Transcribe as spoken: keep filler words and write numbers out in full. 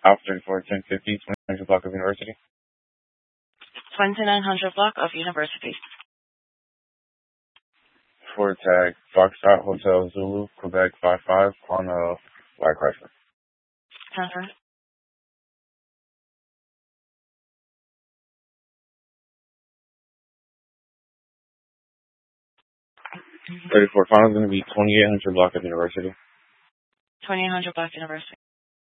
Alpha thirty-four, ten fifty, twenty-nine hundred block of University. twenty-nine hundred block of University. Ford tag, Foxtrot Hotel Zulu, Quebec five five on a White Chrysler. Confirm. thirty-four, final is going to be twenty-eight hundred block of University. twenty-eight hundred block University.